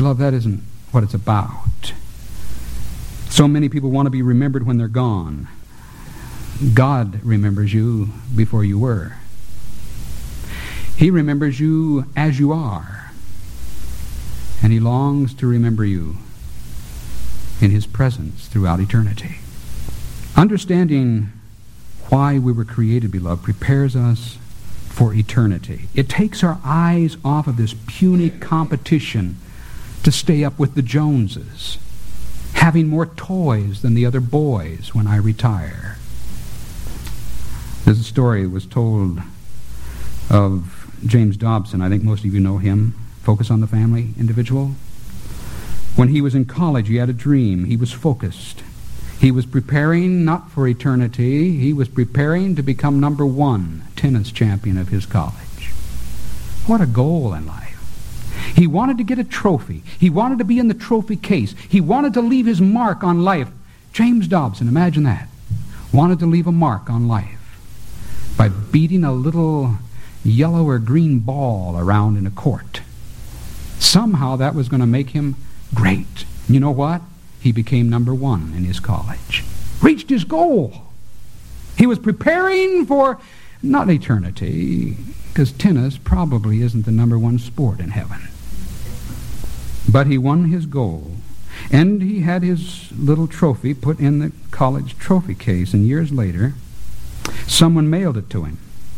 Beloved, that isn't what it's about. So many people want to be remembered when they're gone. God remembers you before you were. He remembers you as you are. And He longs to remember you in His presence throughout eternity. Understanding why we were created, beloved, prepares us for eternity. It takes our eyes off of this puny competition to stay up with the Joneses, having more toys than the other boys when I retire. There's a story that was told of James Dobson. I think most of you know him. Focus on the Family individual. When he was in college, he had a dream. He was focused. He was preparing not for eternity. He was preparing to become number 1 tennis champion of his college. What a goal in life. He wanted to get a trophy. He wanted to be in the trophy case. He wanted to leave his mark on life. James Dobson, imagine that. Wanted to leave a mark on life by beating a little yellow or green ball around in a court. Somehow that was going to make him great. You know what? He became number 1 in his college. Reached his goal. He was preparing for, not eternity, because tennis probably isn't the number 1 sport in heaven. But he won his goal. And he had his little trophy put in the college trophy case. And years later, someone mailed it to him.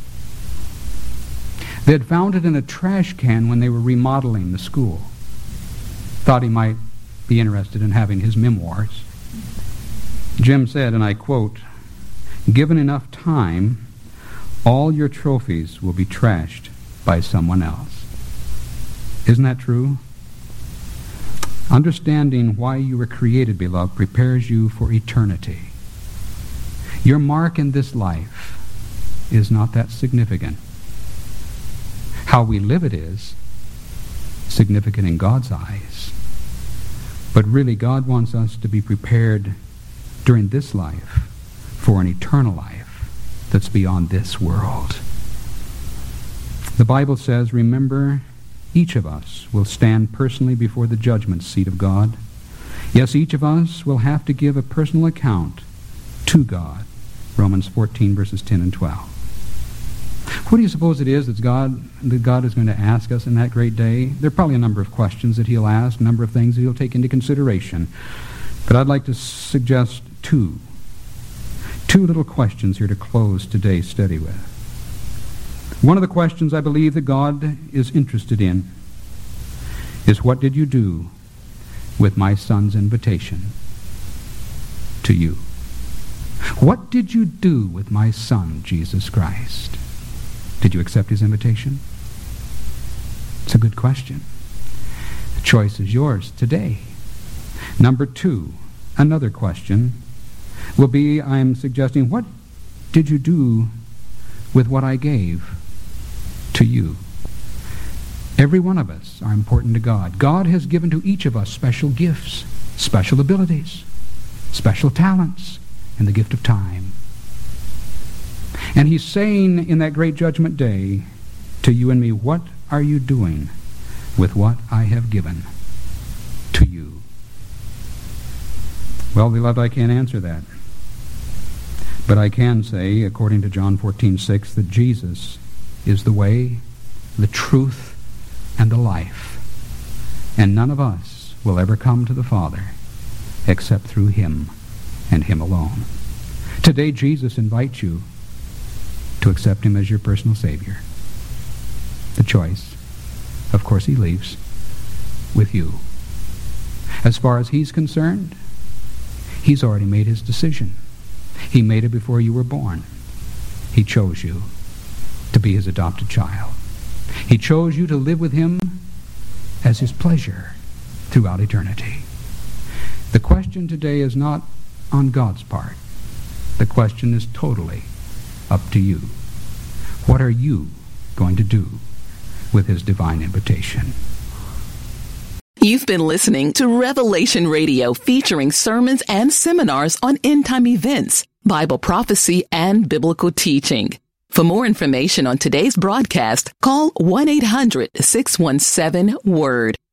They had found it in a trash can when they were remodeling the school. Thought he might be interested in having his memoirs. Jim said, and I quote, "Given enough time, all your trophies will be trashed by someone else." Isn't that true? Understanding why you were created, beloved, prepares you for eternity. Your mark in this life is not that significant. How we live it is significant in God's eyes. But really, God wants us to be prepared during this life for an eternal life that's beyond this world. The Bible says, remember, each of us will stand personally before the judgment seat of God. Yes, each of us will have to give a personal account to God. Romans 14, verses 10 and 12. What do you suppose it is that God is going to ask us in that great day? There are probably a number of questions that He'll ask, a number of things that He'll take into consideration. But I'd like to suggest two little questions here to close today's study with. One of the questions I believe that God is interested in is, what did you do with my son's invitation to you? What did you do with my son, Jesus Christ? Did you accept his invitation? It's a good question. The choice is yours today. Number 2, another question will be, I'm suggesting, what did you do with what I gave to you? Every one of us are important to God. God has given to each of us special gifts, special abilities, special talents, and the gift of time. And He's saying in that great judgment day to you and me, what are you doing with what I have given to you? Well, beloved, I can't answer that. But I can say, according to John 14:6, that Jesus is the way, the truth, and the life. And none of us will ever come to the Father except through Him and Him alone. Today, Jesus invites you to accept Him as your personal Savior. The choice, of course, He leaves with you. As far as He's concerned, He's already made His decision. He made it before you were born. He chose you to be His adopted child. He chose you to live with Him as His pleasure throughout eternity. The question today is not on God's part. The question is totally up to you. What are you going to do with His divine invitation? You've been listening to Revelation Radio, featuring sermons and seminars on end-time events, Bible prophecy, and biblical teaching. For more information on today's broadcast, call 1-800-617-WORD.